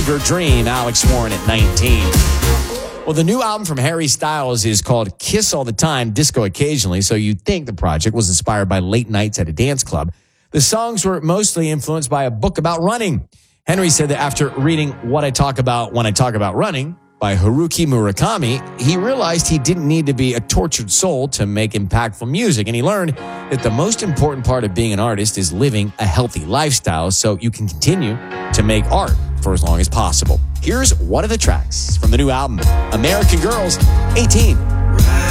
Fever Dream, Alex Warren at 19. Well, the new album from Harry Styles is called Kiss All the Time, Disco Occasionally, so you'd think the project was inspired by late nights at a dance club. The songs were mostly influenced by a book about running. Henry said that after reading What I Talk About When I Talk About Running by Haruki Murakami, he realized he didn't need to be a tortured soul to make impactful music, and he learned that the most important part of being an artist is living a healthy lifestyle so you can continue to make art for as long as possible. Here's one of the tracks from the new album, American Girls, 18.